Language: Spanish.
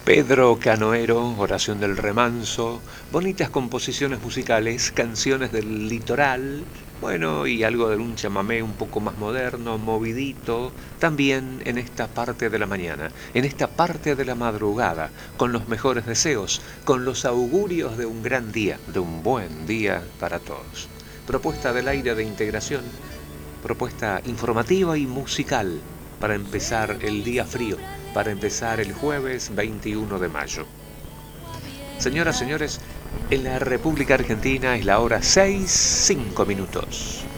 Pedro Canoero, Oración del Remanso, bonitas composiciones musicales, canciones del litoral, bueno, y algo de un chamamé un poco más moderno, movidito, también en esta parte de la mañana, en esta parte de la madrugada, con los mejores deseos, con los augurios de un gran día, de un buen día para todos. Propuesta del aire de integración, propuesta informativa y musical para empezar el día frío, para empezar el jueves 21 de mayo. Señoras, señores, en la República Argentina es la hora 6:05.